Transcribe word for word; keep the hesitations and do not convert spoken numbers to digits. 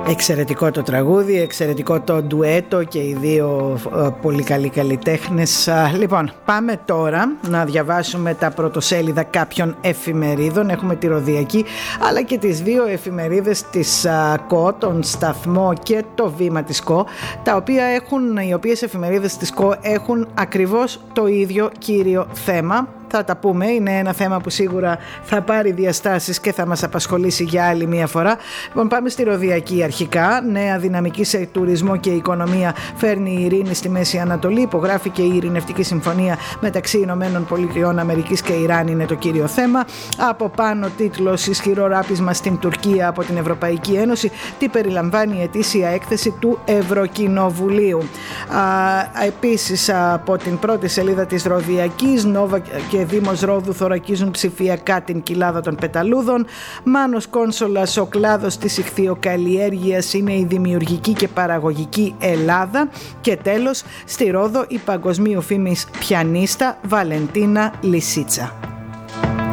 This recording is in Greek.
Εξαιρετικό το τραγούδι, εξαιρετικό το ντουέτο και οι δύο ε, πολύ καλοί καλλιτέχνες. Λοιπόν, πάμε τώρα να διαβάσουμε τα πρωτοσέλιδα κάποιων εφημερίδων. Έχουμε τη Ροδιακή αλλά και τις δύο εφημερίδες της α, ΚΟ, τον Σταθμό και το Βήμα της ΚΟ, τα οποία έχουν, οι οποίες εφημερίδες της ΚΟ έχουν ακριβώς το ίδιο κύριο θέμα. Θα τα πούμε, είναι ένα θέμα που σίγουρα θα πάρει διαστάσεις και θα μας απασχολήσει για άλλη μία φορά. Λοιπόν, πάμε στη Ροδιακή αρχικά. Νέα δυναμική σε τουρισμό και οικονομία φέρνει η ειρήνη στη Μέση Ανατολή. Υπογράφηκε η ειρηνευτική συμφωνία μεταξύ Ηνωμένων Πολιτειών Αμερικής και Ιράν, είναι το κύριο θέμα. Από πάνω τίτλος: ισχυρό ράπισμα στην Τουρκία από την Ευρωπαϊκή Ένωση. Τι περιλαμβάνει η ετήσια έκθεση του Ευρωκοινοβουλίου. Α, επίσης από την πρώτη σελίδα της Ροδιακής, Νόβα και Δήμος Ρόδου θωρακίζουν ψηφιακά την κοιλάδα των πεταλούδων. Μάνος Κόνσολας: ο κλάδος της ιχθυοκαλλιέργειας είναι η δημιουργική και παραγωγική Ελλάδα. Και τέλος, στη Ρόδο η παγκοσμίου φήμης πιανίστα Βαλεντίνα Λισίτσα.